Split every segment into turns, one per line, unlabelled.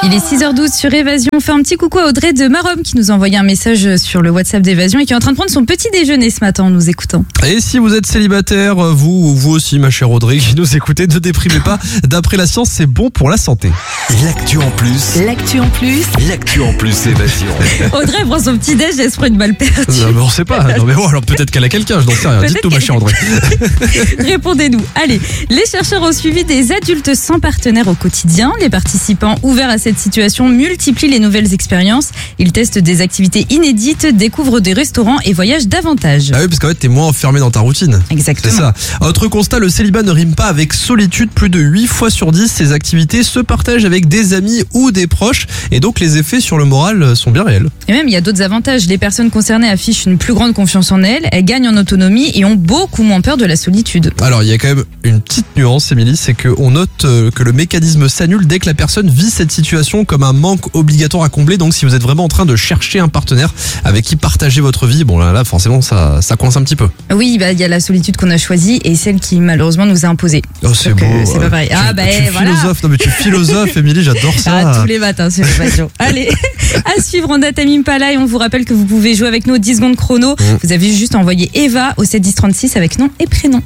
Il est 6h12 sur Évasion. On fait un petit coucou à Audrey de Marom qui nous a envoyé un message sur le WhatsApp d'Évasion et qui est en train de prendre son petit déjeuner ce matin en nous écoutant.
Et si vous êtes célibataire, vous aussi ma chère Audrey qui nous écoutez, ne déprimez pas. D'après la science, c'est bon pour la santé.
L'actu en plus.
L'actu en plus.
L'actu en plus Évasion.
Audrey prend son petit déj, elle se prend une balle perdue.
Non, mais on sait pas. Non mais bon, alors peut-être qu'elle a quelqu'un, je n'en sais rien. Dites-nous ma chère Audrey.
Répondez-nous. Allez, les chercheurs ont suivi des adultes sans partenaire au quotidien. Les participants ouverts à cette situation multiplient les nouvelles expériences. Ils testent des activités inédites, découvrent des restaurants et voyagent davantage.
Ah oui, parce qu'en fait, t'es moins enfermé dans ta routine.
Exactement.
C'est ça. Autre constat, le célibat ne rime pas avec solitude. Plus de 8 fois sur 10, ces activités se partagent avec des amis ou des proches. Et donc, les effets sur le moral sont bien réels.
Et même, il y a d'autres avantages. Les personnes concernées affichent une plus grande confiance en elles gagnent en autonomie et ont beaucoup moins peur de la solitude.
Alors, il y a quand même une petite nuance, Émilie, c'est qu'on note que le mécanisme s'annule dès que la personne vit cette situation comme un manque obligatoire à combler. Donc, si vous êtes vraiment en train de chercher un partenaire avec qui partager votre vie, bon là forcément, ça coince un petit peu.
Oui, il y a la solitude qu'on a choisie et celle qui malheureusement nous a imposée.
Oh, c'est beau.
C'est pas pareil.
Tu
voilà.
philosophes, non mais tu philosophes, Émilie, j'adore ça.
Ah, tous les matins sur Évasion. Allez, à suivre en date Impala et on vous rappelle que vous pouvez jouer avec nous au 10 secondes chrono. Vous avez juste envoyé Eva au 71036 avec nom et prénom.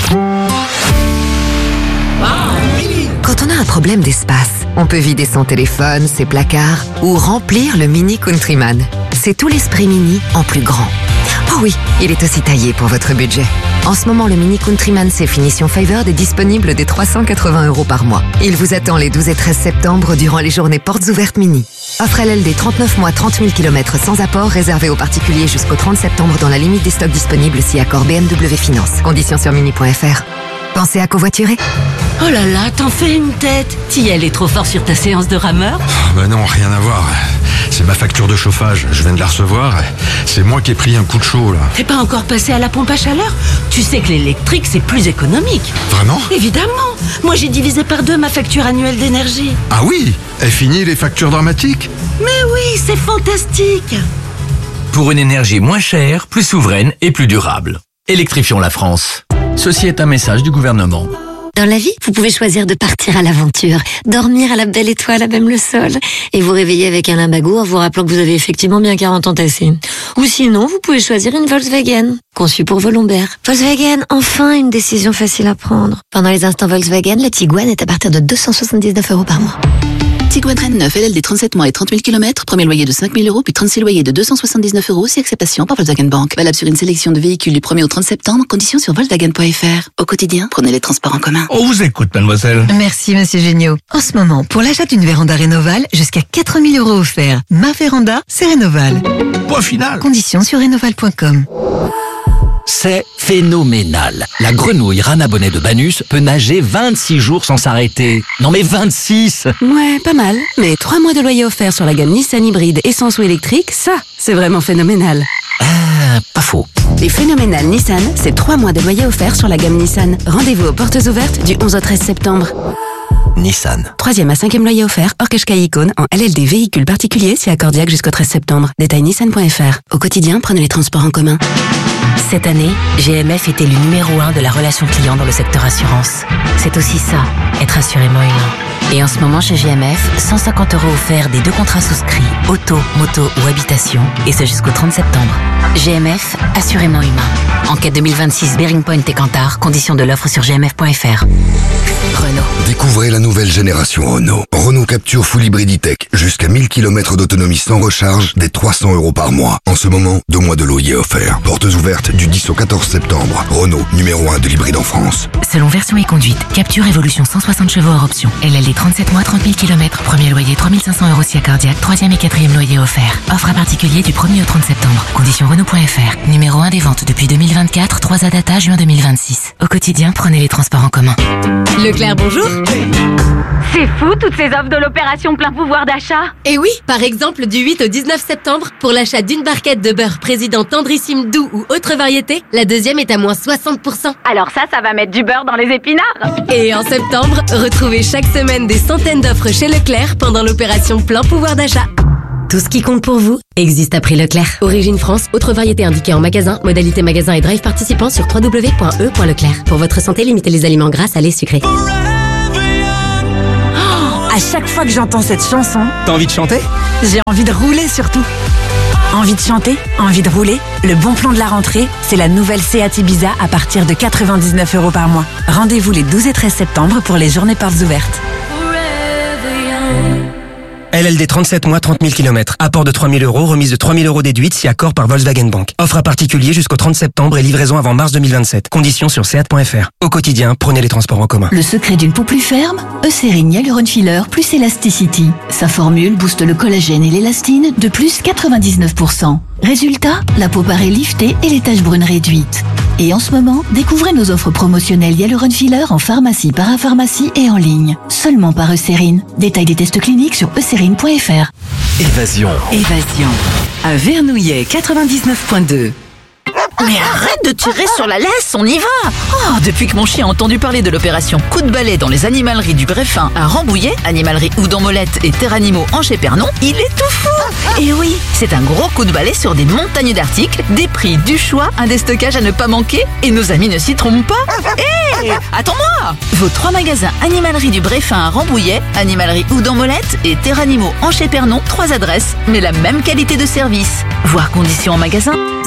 Quand on a un problème d'espace, on peut vider son téléphone, ses placards ou remplir le Mini Countryman. C'est tout l'esprit Mini en plus grand. Oh oui, il est aussi taillé pour votre budget. En ce moment, le Mini Countryman C finition Favored est disponible dès 380 € par mois. Il vous attend les 12 et 13 septembre durant les journées portes ouvertes Mini. Offre LLD 39 mois, 30 000 km sans apport, réservé aux particuliers jusqu'au 30 septembre dans la limite des stocks disponibles si accord BMW Finance. Conditions sur mini.fr. Pensez à covoiturer?
Oh là là, t'en fais une tête. Tiel est trop fort sur ta séance de rameur?
Bah non, rien à voir. C'est ma facture de chauffage, je viens de la recevoir. C'est moi qui ai pris un coup de chaud là.
T'es pas encore passé à la pompe à chaleur? Tu sais que l'électrique c'est plus économique.
Vraiment?
Évidemment. Moi j'ai divisé par 2 ma facture annuelle d'énergie.
Ah oui? Est fini les factures dramatiques?
Mais oui, c'est fantastique.
Pour une énergie moins chère, plus souveraine et plus durable. Électrifions la France. Ceci est un message du gouvernement.
Dans la vie, vous pouvez choisir de partir à l'aventure, dormir à la belle étoile à même le sol, et vous réveiller avec un limbago en vous rappelant que vous avez effectivement bien 40 ans tassés. Ou sinon, vous pouvez choisir une Volkswagen, conçue pour vos lombaires. Volkswagen, enfin une décision facile à prendre. Pendant les instants Volkswagen, la Tiguan est à partir de 279 € par mois.
Tiguan Reine 9, LLD 37 mois et 30 000 km, premier loyer de 5 000 €, puis 36 loyers de 279 € si acceptation par Volkswagen Bank. Valable sur une sélection de véhicules du 1er au 30 septembre, conditions sur Volkswagen.fr. Au quotidien, prenez les transports en commun.
On vous écoute, mademoiselle.
Merci, monsieur Géniaud. En ce moment, pour l'achat d'une véranda Rénoval, jusqu'à 4 000 € offerts. Ma véranda, c'est Rénoval.
Point final.
Conditions sur rénoval.com.
C'est phénoménal. La grenouille rana bonnet de Banus peut nager 26 jours sans s'arrêter. Non mais 26!
Ouais, pas mal. Mais 3 mois de loyer offert sur la gamme Nissan hybride essence ou électrique, ça, c'est vraiment phénoménal.
Pas faux.
Les phénoménales Nissan, c'est 3 mois de loyer offert sur la gamme Nissan. Rendez-vous aux portes ouvertes du 11 au 13 septembre.
Nissan.
3e à 5e loyer offert, hors Qashqai Icône, en LLD véhicule particulier, si accordiaque jusqu'au 13 septembre. Détail nissan.fr. Au quotidien, prenez les transports en commun.
Cette année, GMF est élu numéro 1 de la relation client dans le secteur assurance. C'est aussi ça, être assurément humain. Et en ce moment chez GMF, 150 € offerts des 2 contrats souscrits, auto, moto ou habitation, et ce jusqu'au 30 septembre. GMF, assurément humain. Enquête 2026 Bearing Point et Kantar, conditions de l'offre sur gmf.fr. Renault.
Découvrez la nouvelle génération Renault. Renault Capture Full Hybrid E-Tech. Jusqu'à 1000 km d'autonomie sans recharge, dès 300 € par mois. En ce moment, 2 mois de loyer offerts. Portes ouvertes du 10 au 14 septembre. Renault, numéro 1 de l'hybride en France.
Selon version et conduite, Capture Évolution 160 chevaux hors option. LLD 37 mois, 30 000 km. Premier loyer 3 500 € si accordiaque. 3e et 4e loyer offert. Offre à particulier du 1er au 30 septembre. Conditions Renault.fr. Numéro 1 des ventes depuis 2024, 3 à data juin 2026. Au quotidien, prenez les transports en commun.
Leclerc, bonjour.
C'est fou toutes ces offres de l'opération plein pouvoir d'achat.
Et oui, par exemple du 8 au 19 septembre, pour l'achat d'une barquette de beurre président tendrissime doux ou autre variété, la deuxième est à moins 60%.
Alors ça va mettre du beurre dans les épinards.
Et en septembre, retrouvez chaque semaine des centaines d'offres chez Leclerc pendant l'opération plein pouvoir d'achat. Tout ce qui compte pour vous existe à prix Leclerc. Origine France, autre variété indiquée en magasin, modalité magasin et drive participant sur www.e.leclerc. Pour votre santé, limitez les aliments gras, salés, sucrés.
À
chaque fois que j'entends cette chanson,
T'as envie de chanter?
j'ai envie de rouler surtout. Envie de chanter, envie de rouler? Le bon plan de la rentrée, c'est la nouvelle Seat Ibiza à partir de 99 € par mois. Rendez-vous les 12 et 13 septembre pour les journées portes ouvertes.
LLD 37 mois, 30 000 km. Apport de 3 000 €, remise de 3 000 € déduite si accord par Volkswagen Bank. Offre à particulier jusqu'au 30 septembre et livraison avant mars 2027. Conditions sur seat.fr. Au quotidien, prenez les transports en commun.
Le secret d'une peau plus ferme? Eucérine Hyaluron Filler plus Elasticity. Sa formule booste le collagène et l'élastine de plus 99%. Résultat, la peau paraît liftée et les taches brunes réduites. Et en ce moment, découvrez nos offres promotionnelles Hyaluron Filler en pharmacie, parapharmacie et en ligne. Seulement par Eucérine. Détail des tests cliniques sur eucérine.fr.
Évasion. À Vernouillet 99.2.
Mais arrête de tirer sur la laisse, on y va! Oh, depuis que mon chien a entendu parler de l'opération coup de balai dans les animaleries du Breffin à Rambouillet, animalerie Oudon-Molette et Terre Animaux en Chépernon, il est tout fou! Et oui, c'est un gros coup de balai sur des montagnes d'articles, des prix, du choix, un déstockage à ne pas manquer, et nos amis ne s'y trompent pas! Hé! Attends-moi! Vos 3 magasins animalerie du Breffin à Rambouillet, animalerie Oudon-Molette et Terre Animaux en Chépernon, 3 adresses, mais la même qualité de service. Voir conditions en magasin.